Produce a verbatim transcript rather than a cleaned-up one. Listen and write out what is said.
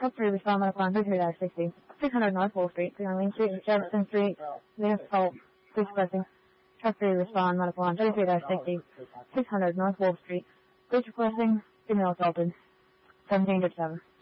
Truck three, respond on upon thirty-three sixty. six hundred North Wall Street, three on Main Street, Jefferson Street, Venus Fault, Bridge Crossing. Truck three, respond on upon thirty-three sixty. six hundred North Wall Street, Bridge Crossing, Female Assaulted. seventeen fifty-seven.